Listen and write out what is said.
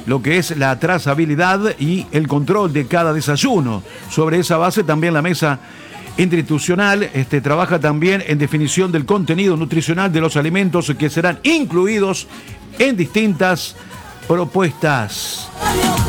lo que es la trazabilidad y el control de cada desayuno. Sobre esa base también la mesa interinstitucional trabaja también en definición del contenido nutricional de los alimentos que serán incluidos en distintas propuestas.